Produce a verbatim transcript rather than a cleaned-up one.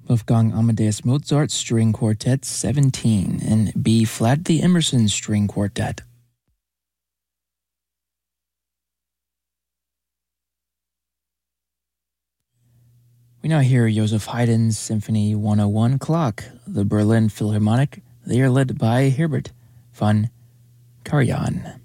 Wolfgang Amadeus Mozart String Quartet seventeen, and B-flat the Emerson String Quartet. We now hear Joseph Haydn's Symphony one oh one Clock, the Berlin Philharmonic. They are led by Herbert von Karajan.